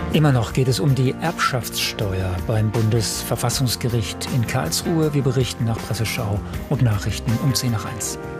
Immer noch geht es um die Erbschaftssteuer beim Bundesverfassungsgericht in Karlsruhe. Wir berichten nach Presseschau und Nachrichten um 10 nach 1.